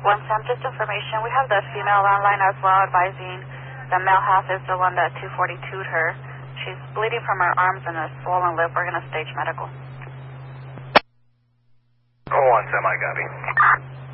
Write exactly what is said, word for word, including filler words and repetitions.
One Sam, just information. We have the female landline as well advising the male half is the one that two forty-two'd her. She's bleeding from her arms and a swollen lip. We're going to stage medical. Oh, one Sam, I copy.